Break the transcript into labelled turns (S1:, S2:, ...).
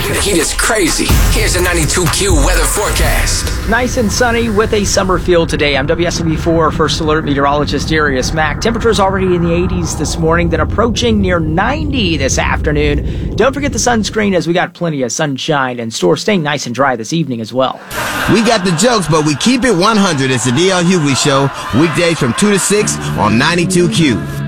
S1: The heat is crazy. Here's a 92Q weather forecast.
S2: Nice and sunny with a summer feel today. I'm WSMV4 First Alert Meteorologist Darius Mack. Temperatures already in the 80s this morning, then approaching near 90 this afternoon. Don't forget the sunscreen, as we got plenty of sunshine in store, staying nice and dry this evening as well.
S3: We got the jokes, but we keep it 100. It's the DL Hughley Show, weekdays from 2 to 6 on 92Q.